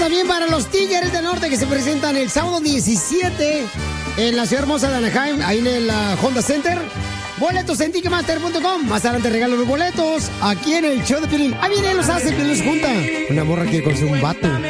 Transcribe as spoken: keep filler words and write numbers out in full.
también para los Tigres del Norte que se presentan el sábado diecisiete en la ciudad hermosa de Anaheim, ahí en el uh, Honda Center. Boletos en ticketmaster punto com. Más adelante regalo los boletos aquí en el show de Piolín. Ah, viene, los hace, Piolín los junta. Una morra quiere conocer un vato.